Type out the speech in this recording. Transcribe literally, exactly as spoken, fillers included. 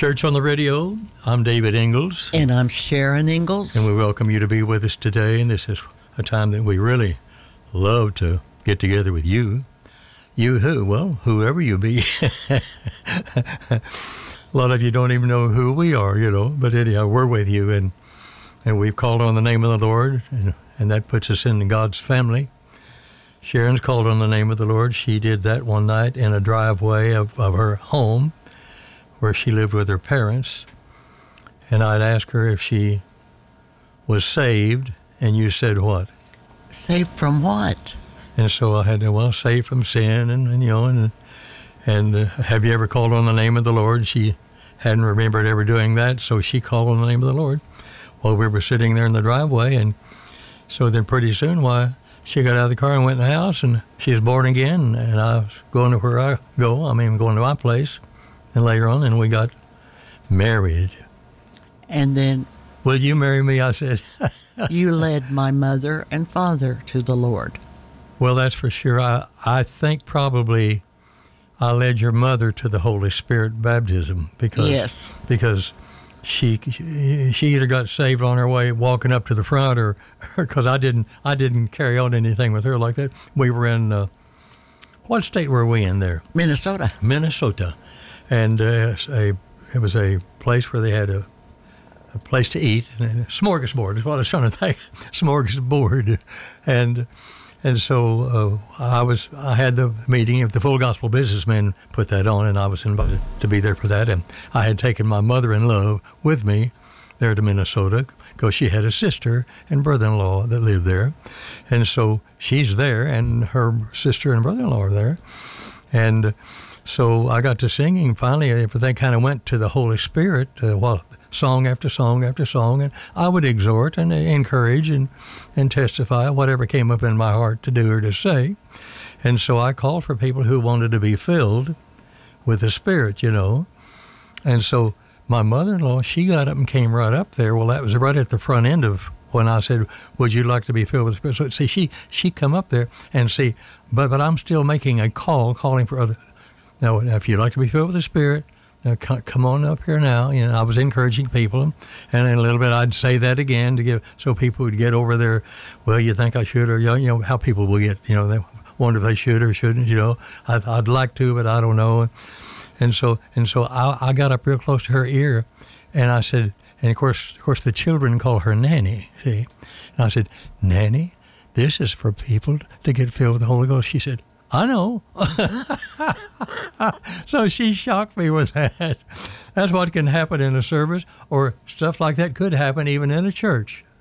Church on the Radio. I'm David Ingalls. And I'm Sharon Ingalls. And we welcome you to be with us today. And this is a time that we really love to get together with you. You who? Well, whoever you be. A lot of you don't even know who we are, you know. But anyhow, we're with you. And, and we've called on the name of the Lord. And, and that puts us in God's family. Sharon's called on the name of the Lord. She did that one night in a driveway of, of her home, where she lived with her parents, and I'd ask her if she was saved, and you said what? Saved from what? And so I had to, well, saved from sin, and, and you know, and and uh, have you ever called on the name of the Lord? She hadn't remembered ever doing that, so she called on the name of the Lord while we were sitting there in the driveway, and so then pretty soon, why, she got out of the car and went in the house, and she was born again, and I was going to where I go, I mean, going to my place. And later on, and we got married. And then... Will you marry me? I said. You led my mother and father to the Lord. Well, that's for sure. I, I think probably I led your mother to the Holy Spirit baptism. because Yes. Because she she either got saved on her way walking up to the front, or because I didn't, I didn't carry on anything with her like that. We were in, uh, what state were we in there? Minnesota. Minnesota. And uh, a, it was a place where they had a, a place to eat, and a smorgasbord is what I was trying to think, smorgasbord. And and so uh, I was I had the meeting. If the Full Gospel Businessmen put that on, and I was invited to be there for that. And I had taken my mother-in-law with me there to Minnesota, because she had a sister and brother-in-law that lived there. And so she's there, and her sister and brother-in-law are there. And so I got to singing. Finally, everything kind of went to the Holy Spirit, uh, well, song after song after song. And I would exhort and encourage and, and testify whatever came up in my heart to do or to say. And so I called for people who wanted to be filled with the Spirit, you know. And so my mother-in-law, she got up and came right up there. Well, that was right at the front end of when I said, would you like to be filled with the Spirit? So see, she she come up there and see, but, but I'm still making a call, calling for other. Now, if you'd like to be filled with the Spirit, uh, come on up here now. You know, I was encouraging people, and in a little bit I'd say that again to give so people would get over there. Well, you think I should, or you know how people will get. You know, they wonder if they should or shouldn't. You know, I'd, I'd like to, but I don't know. And so and so I, I got up real close to her ear, and I said, and of course, of course, the children call her Nanny. See, and I said, Nanny, this is for people to get filled with the Holy Ghost. She said, I know. So she shocked me with that. That's what can happen in a service, or stuff like that could happen even in a church.